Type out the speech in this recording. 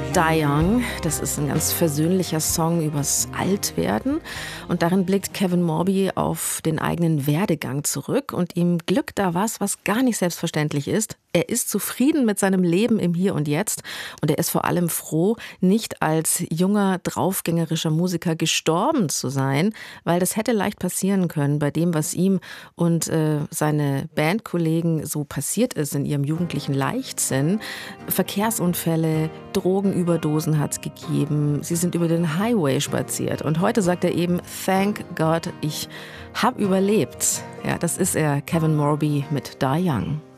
Die Young, das ist ein ganz versöhnlicher Song übers Altwerden und darin blickt Kevin Morby auf den eigenen Werdegang zurück und ihm glückt da was gar nicht selbstverständlich ist. Er ist zufrieden mit seinem Leben im Hier und Jetzt und er ist vor allem froh, nicht als junger, draufgängerischer Musiker gestorben zu sein, weil das hätte leicht passieren können bei dem, was ihm und seine Bandkollegen so passiert ist in ihrem jugendlichen Leichtsinn. Verkehrsunfälle, Drogenüberdosen hat es gegeben, sie sind über den Highway spaziert und heute sagt er eben, thank God, ich habe überlebt. Ja, das ist er, Kevin Morby mit Die Young.